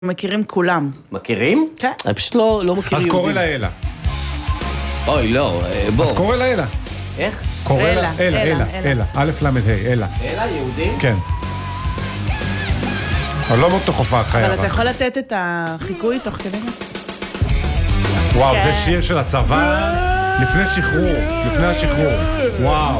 מכירים כולם. מכירים? כן. אני פשוט לא מכיר אז יהודים. קורא לה אלה. אוי, לא, בוא. אז קורא לה אלה. איך? קורא לה אלה, אלה, אלה. אלה. א' ל' ה', אלה. אלה, יהודים? כן. אבל לא מאוד תוכפה חיה. אבל אתה יכול לתת את החיקוי תוך כדי מה? וואו, כן. זה שיר של הצבא לפני שחרור, לפני השחרור. וואו.